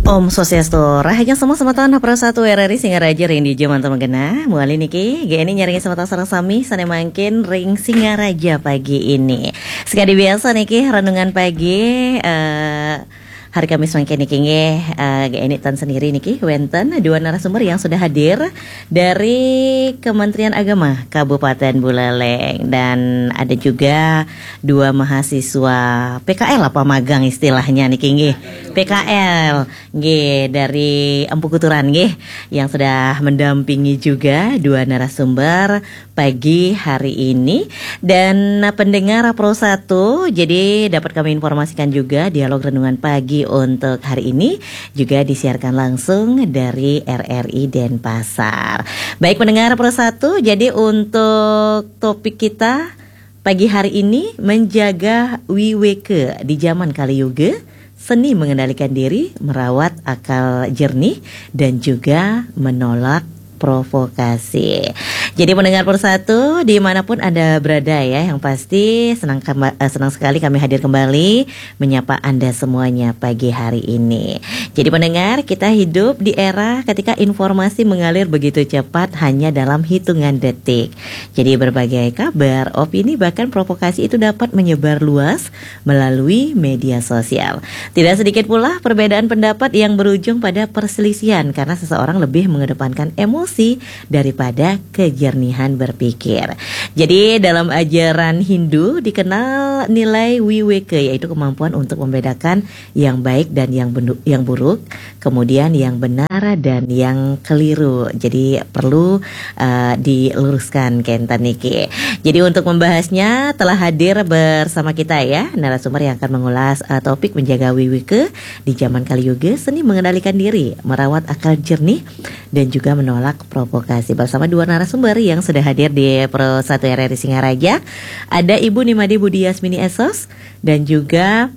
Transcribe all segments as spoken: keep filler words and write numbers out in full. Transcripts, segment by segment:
Om Swastiastu, rahaja semua sematan hapra satu R R I Singaraja ring di jaman temengena. Muali niki, gini nyaring semata sarang sami sana mangkin ring Singaraja pagi ini. Sekali biasa niki renungan pagi uh, hari Kamis mangkin niki nge uh, gini tan sendiri niki wenten dua narasumber yang sudah hadir dari Kementerian Agama Kabupaten Buleleng, dan ada juga dua mahasiswa P K L apa magang istilahnya niki nge P K L nge dari Empu Kuturan nge yang sudah mendampingi juga dua narasumber pagi hari ini. Dan pendengar Pro satu, jadi dapat kami informasikan juga dialog renungan pagi untuk hari ini juga disiarkan langsung dari R R I Denpasar. Baik pendengar Pro satu, jadi untuk topik kita pagi hari ini menjaga wiweke di zaman Kaliuga, seni mengendalikan diri, merawat akal jernih, dan juga menolak provokasi. Jadi mendengar persatu dimanapun Anda berada ya, yang pasti senang kema- senang sekali kami hadir kembali menyapa Anda semuanya pagi hari ini. Jadi pendengar, kita hidup di era ketika informasi mengalir begitu cepat hanya dalam hitungan detik. Jadi berbagai kabar, opini, bahkan provokasi itu dapat menyebar luas melalui media sosial. Tidak sedikit pula perbedaan pendapat yang berujung pada perselisihan karena seseorang lebih mengedepankan emosi daripada kejernihan berpikir. Jadi dalam ajaran Hindu dikenal nilai wiweke, yaitu kemampuan untuk membedakan yang baik dan yang benu- yang buruk, kemudian yang benar dan yang keliru. Jadi perlu uh, diluruskan Kentan Niki. Jadi untuk membahasnya telah hadir bersama kita ya narasumber yang akan mengulas uh, topik menjaga wiweke di zaman Kaliuga, seni mengendalikan diri, merawat akal jernih, dan juga menolak provokasi. Bersama dua narasumber yang sudah hadir di Pro satu R R I Singaraja, ada Ibu Nimade Budi Yasmini S O S dan juga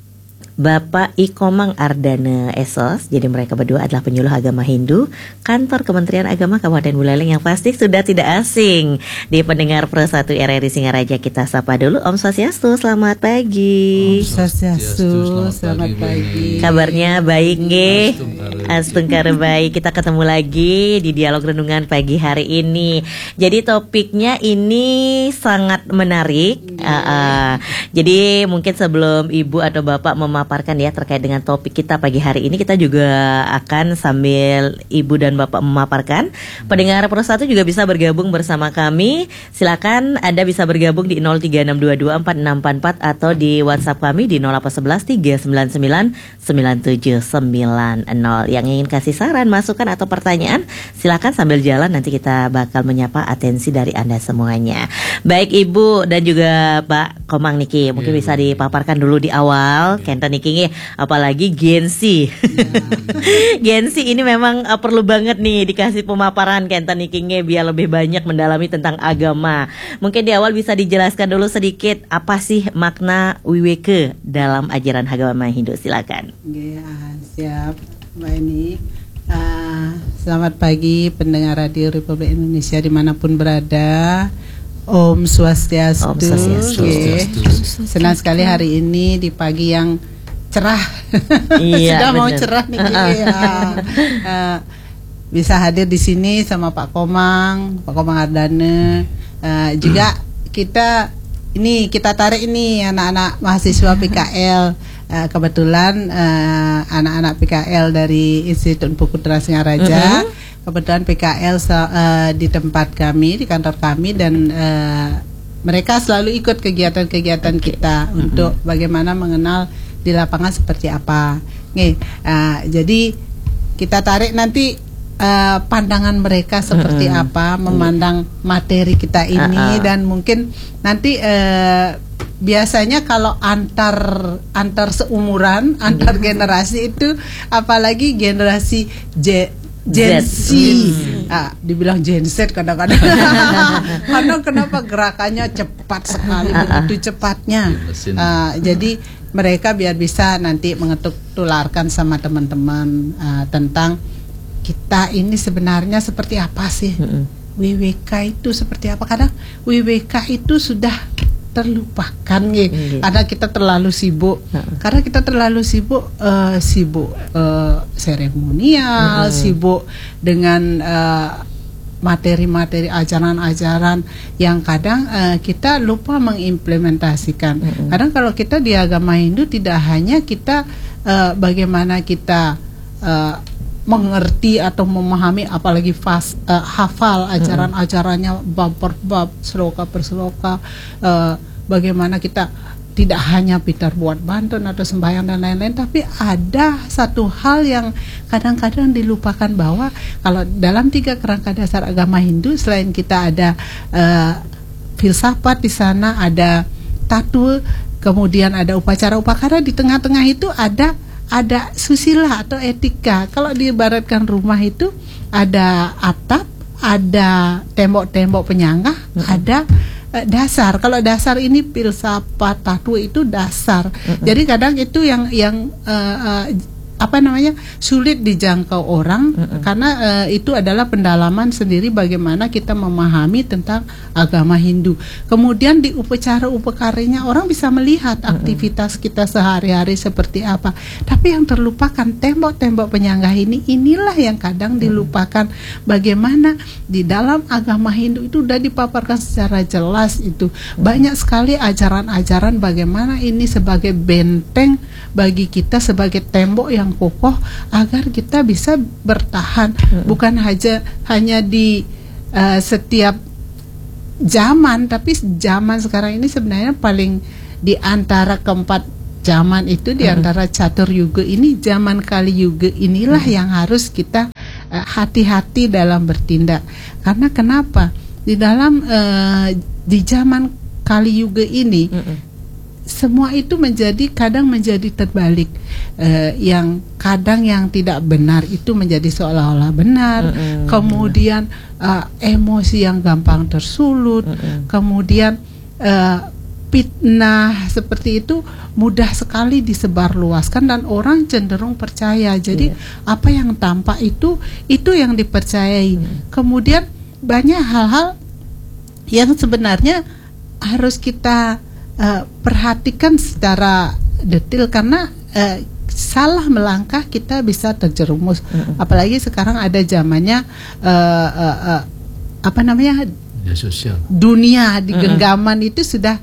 Bapak Ikomang Ardana S O S. Jadi mereka berdua adalah penyuluh agama Hindu Kantor Kementerian Agama Kabupaten Buleleng, yang pasti sudah tidak asing di pendengar Pro satu R R I Singaraja. Kita sapa dulu Om Swastiastu, selamat pagi. Om Swastiastu, selamat, selamat pagi, pagi. Kabarnya baik nggih? Astungkar baik. Kita ketemu lagi di dialog renungan pagi hari ini. Jadi topiknya ini sangat menarik. Uh, uh, jadi mungkin sebelum Ibu atau Bapak memaparkan ya terkait dengan topik kita pagi hari ini, kita juga akan sambil Ibu dan Bapak memaparkan, pendengar Pro satu juga bisa bergabung bersama kami. Silakan Anda bisa bergabung di nol tiga enam dua dua empat enam empat empat atau di WhatsApp kami di nol delapan satu satu tiga sembilan sembilan sembilan tujuh sembilan nol. Yang ingin kasih saran, masukan atau pertanyaan, silakan sambil jalan, nanti kita bakal menyapa atensi dari Anda semuanya. Baik Ibu dan juga Pak Komang Niki, mungkin yeah, bisa dipaparkan dulu di awal Kenta Niki, apalagi Gensi. Yeah. Gensi ini memang uh, perlu banget nih dikasih pemaparan Kenta Niki biar lebih banyak mendalami tentang agama. Mungkin di awal bisa dijelaskan dulu sedikit apa sih makna wiweke dalam ajaran agama Hindu, silakan. Ya, siap Mbak Eni. Uh, selamat pagi pendengar Radio Republik Indonesia dimanapun berada. Om Swastiastu. Om Swastiastu. Okay. Senang sekali hari ini di pagi yang cerah. Iya, sudah bener. Mau cerah nih. Ya. Uh, bisa hadir di sini sama Pak Komang, Pak Komang Ardana. Uh, juga kita ini kita tarik ini anak-anak mahasiswa P K L. Uh, kebetulan uh, anak-anak P K L dari Institut Empu Kuturan Singaraja, uh-huh. kebetulan P K L uh, di tempat kami, di kantor kami, dan uh, mereka selalu ikut kegiatan-kegiatan kita uh-huh. untuk bagaimana mengenal di lapangan seperti apa. Nih, uh, jadi kita tarik nanti uh, pandangan mereka seperti uh-huh. apa memandang materi kita ini, uh-huh. dan mungkin nanti uh, biasanya kalau antar antar seumuran, antar generasi itu, apalagi generasi J, Gen Z, ah, dibilang Gen Z kadang-kadang. Karena kenapa gerakannya cepat sekali, begitu cepatnya. Uh, jadi mereka biar bisa nanti mengetuk tularkan sama teman-teman uh, tentang kita ini sebenarnya seperti apa sih. W W K itu seperti apa? Kadang W W K itu sudah terlupakan nggih. Nggih. Karena kita terlalu sibuk. Heeh. Karena kita terlalu sibuk eh, sibuk eh, seremonial, Mm-mm. sibuk dengan eh, materi-materi ajaran-ajaran yang kadang eh, kita lupa mengimplementasikan. Mm-mm. Kadang kalau kita di agama Hindu tidak hanya kita eh, bagaimana kita eh, mengerti atau memahami, apalagi fas, eh, hafal ajaran-ajarannya bab per bab, seloka per seloka, eh, bagaimana kita tidak hanya Peter buat bantuan atau sembahyang dan lain-lain, tapi ada satu hal yang kadang-kadang dilupakan, bahwa kalau dalam tiga kerangka dasar agama Hindu, selain kita ada uh, filsafat di sana, ada tattoo, kemudian ada upacara-upacara, di tengah-tengah itu ada ada susila atau etika. Kalau diibaratkan rumah itu ada atap, ada tembok-tembok penyangga, hmm. ada dasar. Kalau dasar ini filsafat tattoo itu dasar. Mm-hmm. Jadi kadang itu yang yang uh, uh, apa namanya sulit dijangkau orang, mm-hmm. karena uh, itu adalah pendalaman sendiri bagaimana kita memahami tentang agama Hindu. Kemudian di upacara-upacaranya orang bisa melihat mm-hmm. aktivitas kita sehari-hari seperti apa. Tapi yang terlupakan tembok-tembok penyangga ini, inilah yang kadang dilupakan. Bagaimana di dalam agama Hindu itu sudah dipaparkan secara jelas itu. Banyak sekali ajaran-ajaran bagaimana ini sebagai benteng bagi kita, sebagai tembok yang kokoh agar kita bisa bertahan. Hmm. Bukan hanya hanya di uh, setiap zaman, tapi zaman sekarang ini sebenarnya paling di antara keempat zaman itu, di antara catur yuga ini, zaman kali yuga inilah hmm. yang harus kita uh, hati-hati dalam bertindak. Karena kenapa? Di dalam uh, di zaman kali yuga ini hmm. semua itu menjadi kadang menjadi terbalik. Uh, yang kadang yang tidak benar itu menjadi seolah-olah benar. Mm-hmm. Kemudian uh, emosi yang gampang tersulut. Mm-hmm. Kemudian uh, fitnah seperti itu mudah sekali disebarluaskan dan orang cenderung percaya. Jadi yeah. apa yang tampak itu itu yang dipercayai. Mm-hmm. Kemudian banyak hal-hal yang sebenarnya harus kita uh, perhatikan secara detail, karena uh, salah melangkah kita bisa terjerumus. Mm-hmm. Apalagi sekarang ada zamannya uh, uh, uh, apa namanya ya, sosial. Dunia di genggaman mm-hmm. itu sudah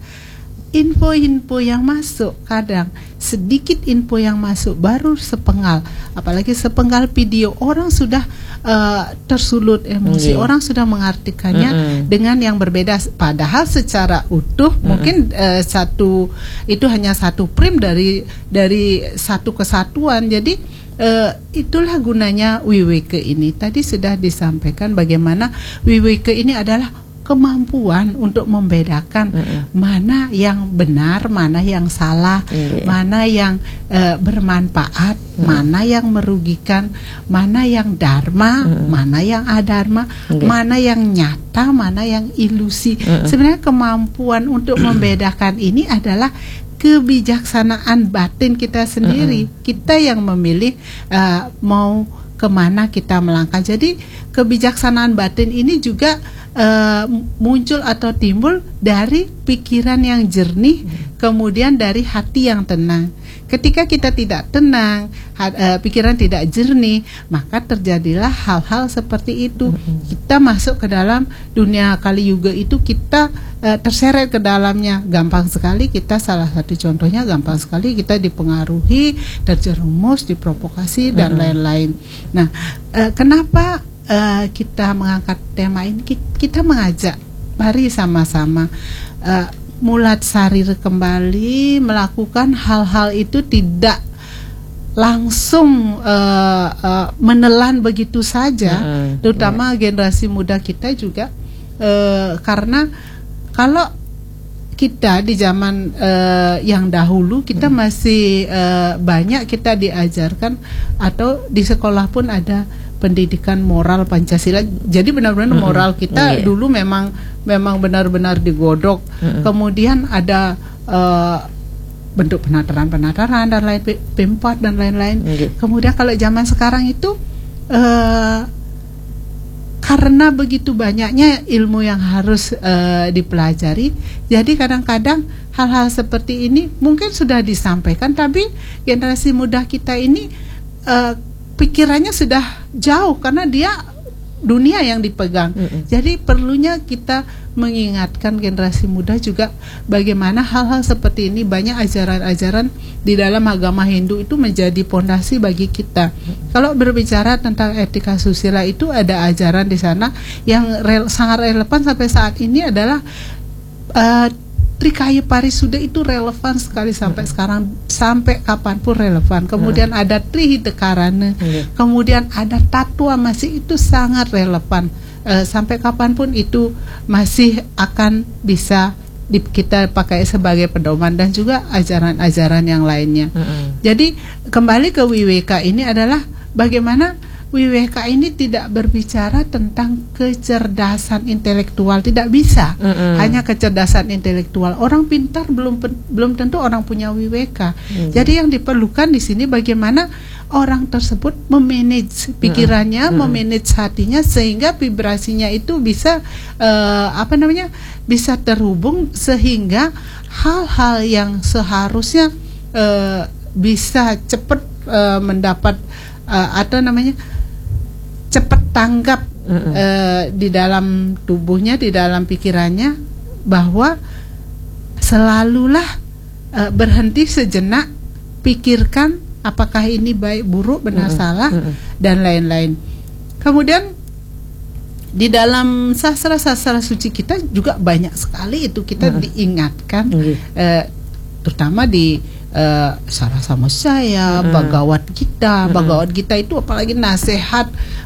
info-info yang masuk, kadang sedikit info yang masuk baru sepenggal, apalagi sepenggal video orang sudah uh, tersulut emosi, mm-hmm. orang sudah mengartikannya mm-hmm. dengan yang berbeda, padahal secara utuh mm-hmm. mungkin uh, satu itu hanya satu frame dari dari satu kesatuan. Jadi uh, itulah gunanya W W K ini. Tadi sudah disampaikan bagaimana W W K ini adalah kemampuan untuk membedakan mm-hmm. mana yang benar, mana yang salah, mm-hmm. mana yang uh, bermanfaat, mm-hmm. mana yang merugikan, mana yang dharma, mm-hmm. mana yang adharma, mm-hmm. mana yang nyata, mana yang ilusi. Mm-hmm. Sebenarnya kemampuan untuk membedakan ini adalah kebijaksanaan batin kita sendiri. Mm-hmm. Kita yang memilih uh, mau kemana kita melangkah. Jadi kebijaksanaan batin ini juga Uh, muncul atau timbul dari pikiran yang jernih, hmm. kemudian dari hati yang tenang. Ketika kita tidak tenang, ha, uh, pikiran tidak jernih, maka terjadilah hal-hal seperti itu. Hmm. Kita masuk ke dalam dunia kali yuga itu, kita uh, terseret ke dalamnya. Gampang sekali kita, salah satu contohnya gampang sekali kita dipengaruhi, terjerumus, diprovokasi hmm. dan lain-lain. Nah, uh, kenapa Uh, kita mengangkat tema ini? Kita mengajak, mari sama-sama uh, mulat sarir kembali, melakukan hal-hal itu tidak langsung uh, uh, menelan begitu saja, uh, terutama yeah. generasi muda kita juga, uh, karena kalau kita di zaman uh, yang dahulu kita hmm. masih uh, banyak kita diajarkan, atau di sekolah pun ada pendidikan moral Pancasila. Jadi benar-benar mm-hmm. moral kita yeah. dulu memang memang benar-benar digodok. Mm-hmm. Kemudian ada uh, bentuk penataran-penataran dan lain, P empat dan lain-lain. Mm-hmm. Kemudian kalau zaman sekarang itu uh, karena begitu banyaknya ilmu yang harus uh, dipelajari, jadi kadang-kadang hal-hal seperti ini mungkin sudah disampaikan, tapi generasi muda kita ini uh, pikirannya sudah jauh karena dia dunia yang dipegang. Mm-hmm. Jadi perlunya kita mengingatkan generasi muda juga bagaimana hal-hal seperti ini, banyak ajaran-ajaran di dalam agama Hindu itu menjadi pondasi bagi kita. Kalau berbicara tentang etika susila itu ada ajaran di sana yang rel, sangat relevan sampai saat ini adalah uh, Trikaya Parisuda itu relevan sekali sampai hmm. sekarang, sampai kapanpun relevan. Kemudian hmm. ada Trihitakarana, hmm. kemudian ada Tattwa masih itu sangat relevan. Uh, sampai kapanpun itu masih akan bisa di, kita pakai sebagai pedoman, dan juga ajaran-ajaran yang lainnya. Hmm. Jadi kembali ke Wiweka ini adalah bagaimana Wiweka ini tidak berbicara tentang kecerdasan intelektual, tidak bisa mm-hmm. hanya kecerdasan intelektual. Orang pintar belum belum tentu orang punya Wiweka. Mm-hmm. Jadi yang diperlukan di sini bagaimana orang tersebut memanage pikirannya, mm-hmm. memanage hatinya sehingga vibrasinya itu bisa uh, apa namanya bisa terhubung sehingga hal-hal yang seharusnya uh, bisa cepat uh, mendapat uh, atau namanya cepat tanggap mm-hmm. uh, di dalam tubuhnya, di dalam pikirannya, bahwa selalulah uh, berhenti sejenak, pikirkan apakah ini baik buruk, benar mm-hmm. salah, mm-hmm. dan lain-lain. Kemudian di dalam sastra-sastra suci kita juga banyak sekali itu kita mm-hmm. diingatkan, mm-hmm. uh, terutama di Uh, Sarasa Musaya, mm-hmm. Bhagavad Gita, mm-hmm. Bhagavad Gita itu apalagi nasihat